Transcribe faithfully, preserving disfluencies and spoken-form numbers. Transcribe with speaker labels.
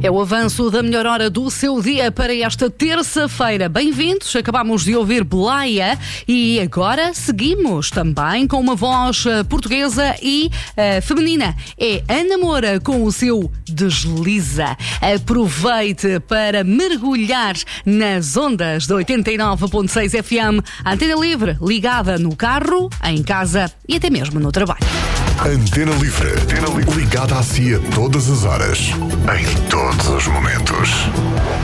Speaker 1: É o avanço da melhor hora do seu dia para esta terça-feira. Bem-vindos, acabamos de ouvir Belaia e agora seguimos também com uma voz uh, portuguesa e uh, feminina. É Ana Moura com o seu Desliza. Aproveite para mergulhar nas ondas de oitenta e nove ponto seis F M, Antena Livre, ligada no carro, em casa e até mesmo no trabalho.
Speaker 2: Antena Livre, Antena Livre, ligada a si a todas as horas, em todos os momentos.